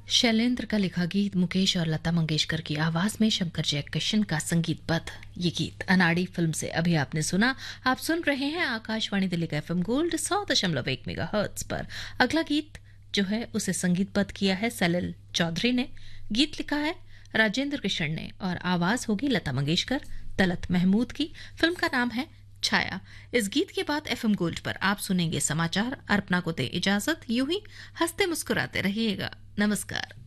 शैलेंद्र का लिखा गीत मुकेश और लता मंगेशकर की आवाज में शंकर जयकिशन का संगीतबद्ध ये गीत अनाड़ी फिल्म से अभी आपने सुना। आप सुन रहे हैं आकाशवाणी दिल्ली का एफएम गोल्ड 100.1 मेगाहर्ट्ज पर। अगला गीत जो है उसे संगीतबद्ध किया है सलिल चौधरी ने। गीत लिखा है राजेंद्र कृष्ण ने और आवाज होगी लता मंगेशकर तलत महमूद की। फिल्म का नाम है छाया। इस गीत के बाद एफएम गोल्ड पर आप सुनेंगे समाचार। अर्पणा को दे इजाजत। यूं ही हंसते मुस्कुराते रहिएगा। नमस्कार।